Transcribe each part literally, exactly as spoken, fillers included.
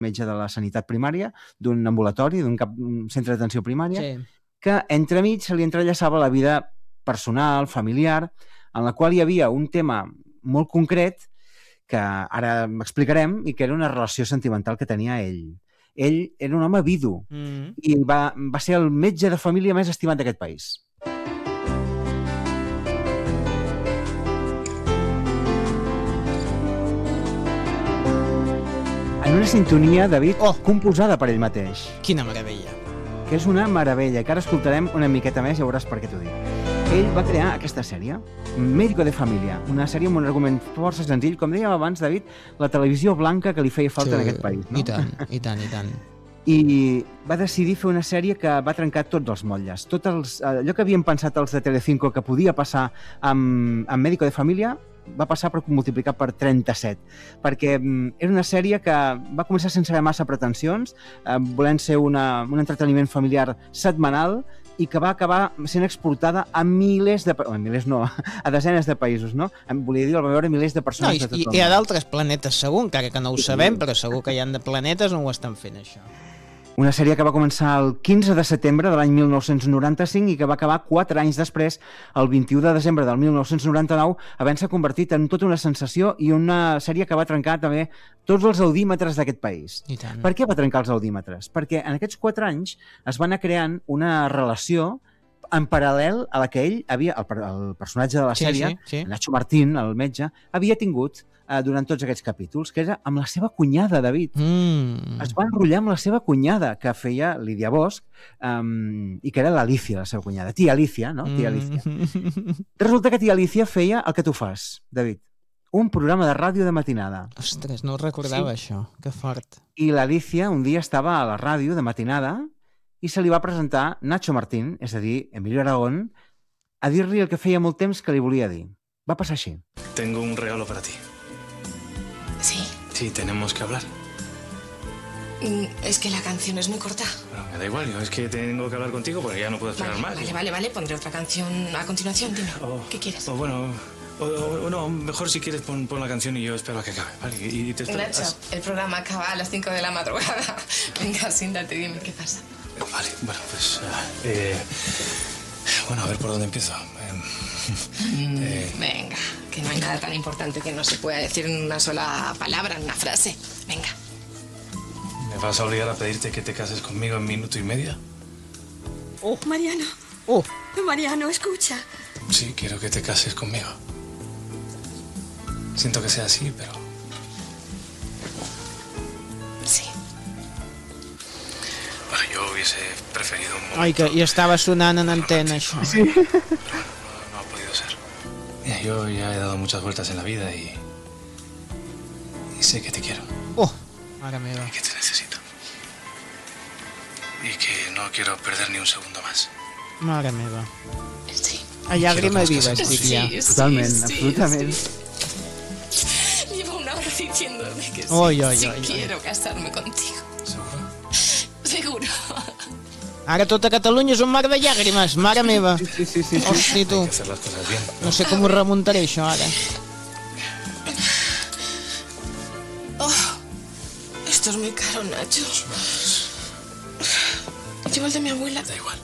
metge de la sanitat primària, d'un ambulatori, d'un cap, un centre d'atenció primària, Sí. que entremig se li entrellaçava la vida personal, familiar, en la qual hi havia un tema molt concret que ara m'explicarem i que era una relació sentimental que tenia ell. Ell era un home vidu Mm. i va, va ser el metge de família més estimat d'aquest país. En una sintonia, David, Oh. composada per ell mateix, Quina meravella. que és una meravella, que ara escoltarem una miqueta més i veuràs per què t'ho dic. Ell va crear aquesta sèrie, Médico de Família, una sèrie amb un argument força senzill, com dèiem abans, David, la televisió blanca que li feia falta Sí, en aquest país, no? I tant, i tant, i tant. I va decidir fer una sèrie que va trencar tots els motlles. Tot els, allò que havien pensat els de Telecinco que podia passar amb, amb Médico de Família va passar per multiplicar per trenta-set, perquè mm, era una sèrie que va començar sense haver massa pretensions, eh, volent ser una, un entreteniment familiar setmanal i que va acabar sent exportada a milers de... A milers no, a desenes de països, no? Em volia dir, el va veure milers de No, persones i, de tot i el hi ha món. d'altres planetes, segur, encara que no ho Sí. sabem, però segur que hi ha de planetes on ho estan fent, això. Una sèrie que va començar el quinze de setembre de l'any mil nou-cents noranta-cinc i que va acabar quatre anys després, el vint-i-u de desembre del mil nou-cents noranta-nou, havent-se convertit en tota una sensació i una sèrie que va trencar també tots els audímetres d'aquest país. I tant. Per què va trencar els audímetres? Perquè en aquests quatre anys es va anar creant una relació en paral·lel a la que ell havia, el, per- el personatge de la Sí, sèrie, sí, sí. Nacho Martín, el metge, havia tingut eh, durant tots aquests capítols, que era amb la seva cunyada, David. Mm. Es va enrotllar amb la seva cunyada, que feia Lídia Bosch, um, i que era l'Alicia, la seva cunyada. Tia Alicia, no? Tia Alicia. Mm. Resulta que tia Alicia feia el que tu fas, David. Un programa de ràdio de matinada. Ostres, no ho recordava, això. Que fort. I l'Alicia un dia estava a la ràdio de matinada i se li va presentar Nacho Martín, és a dir, Emilio Aragón, a dir-li el que feia molt temps que li volia dir. Va passar així. Tengo un regalo para ti. Sí, Sí, tenemos que hablar. mm, es que la canción es muy corta. Bueno, me da igual, yo es que tengo que hablar contigo porque ya no puedo esperar Vale, más. vale, vale, vale, pondré otra canción a continuación, dime. Oh, ¿Qué quieres? O bueno, o, o- o no, mejor si quieres pon, pon la canción y yo espero a que acabe, ¿vale? Y, y te espero. Nacho, el programa acaba a las cinco de la madrugada. Venga, siéntate, dime qué pasa. Vale, bueno, pues... eh, bueno, a ver por dónde empiezo. Eh, eh, Venga, que no hay nada tan importante que no se pueda decir en una sola palabra, en una frase. Venga. ¿Me vas a obligar a pedirte que te cases conmigo en minuto y medio? Mariano, Oh, Mariano, escucha. Sí, quiero que te cases conmigo. Siento que sea así, pero... Sí. Bueno, yo hubiese preferido un momento... ai, que i estava sonant en antena, això. No, no ha podido ser. Mira, yo ya he dado muchas vueltas en la vida y... Y sé que te quiero Oh, mare meva. y que te necesito. Y que no quiero perder ni un segundo más. Mare meva. Sí. A llàgrima Quiero que nos viva casemos. estic ja. Sí, sí, Totalment, sí, absolutament. sí. Llevo una hora diciéndome que sí. Oi, oi, sí oi, oi. quiero casarme contigo. ¿Seguro? Seguro. Ara tota Catalunya és un mar de llàgrimes, mare meva. Sí, sí, sí. Hosti, tu. Hay que hacer las cosas bien. No sé com ho remuntaré, això, ara. Oh, esto es muy caro, Nacho. Llevo el de mi abuela. Da igual.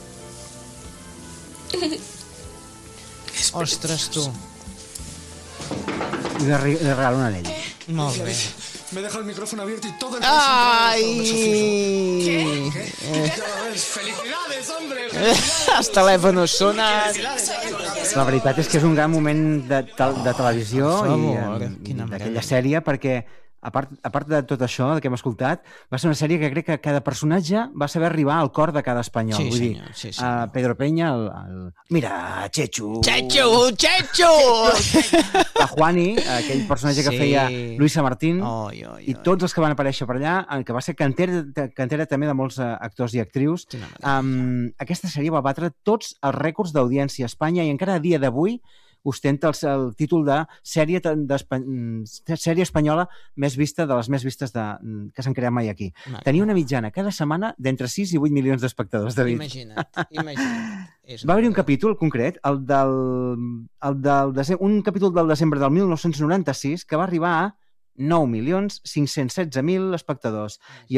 Ostres, tu. I li re- li regala un anell. Molt bé. Me deja el micrófono abierto y todo el Ai! Ya ves, felicidades, hombre. Els telèfons sonen. La veritat és que és un gran moment de, tel de televisió Per i, favor, em, quina i meravella. d'aquella sèrie, perquè a part, a part de tot això que hem escoltat, va ser una sèrie que crec que cada personatge va saber arribar al cor de cada espanyol. Sí, Vull senyor, dir, sí, a senyor. Pedro Peña, el, el... mira, Chechu, Chechu, Chechu! a Juani, aquell personatge que Sí. feia Luisa Martín, Oi, oi, i oi. tots els que van aparèixer per allà, eh, que va ser cantera, cantera també de molts eh, actors i actrius. Quina meravella. Um, aquesta sèrie va batre tots els rècords d'audiència a Espanya i encara a dia d'avui ostenta el, el títol de sèrie, de, de, sèrie espanyola més vista, de les més vistes de, que s'han creat mai aquí. Mare Tenia una mitjana cada setmana d'entre sis i vuit milions d'espectadors, David. Imagina't, imagina't. És Va haver un una- capítol concret, el del, el del dese- un capítol del desembre del mil nou-cents noranta-sis, que va arribar a nou milions cinc-cents setze mil espectadors. I